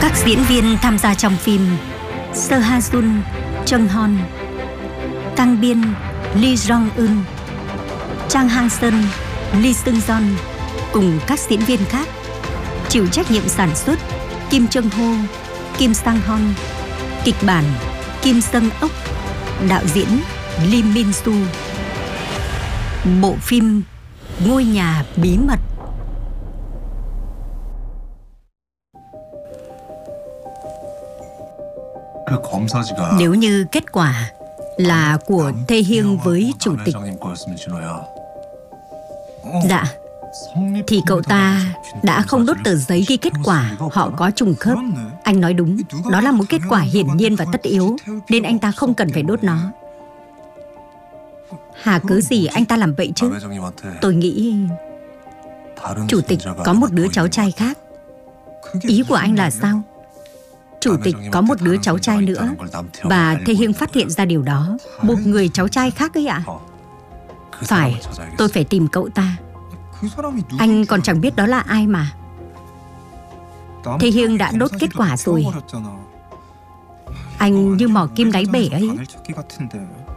Các diễn viên tham gia trong phim: Seo Ha Jun, Chung Hon, Kang Biên, Lee Jong Eun, Chang Hang Seon, Lee Seung Yeon cùng các diễn viên khác. Chịu trách nhiệm sản xuất Kim Chung Ho, Kim Sang Hon, kịch bản Kim Seung Ok, đạo diễn Lee Min Soo. Bộ phim Ngôi nhà bí mật. Nếu như kết quả là của Tae Hyung với chủ tịch, dạ, thì cậu ta đã không đốt tờ giấy ghi kết quả họ có trùng khớp. Anh nói đúng, đó là một kết quả hiển nhiên và tất yếu, nên anh ta không cần phải đốt nó. Hà cớ gì anh ta làm vậy chứ? Tôi nghĩ chủ tịch có một đứa cháu trai khác. Ý của anh là sao? Chủ tịch có một đứa cháu trai nữa, và Tae Hyung phát hiện ra điều đó. Một người cháu trai khác ấy ạ? Phải, tôi phải tìm cậu ta. Anh còn chẳng biết đó là ai mà. Tae Hyung đã đốt kết quả rồi. Anh như mò kim đáy bể ấy.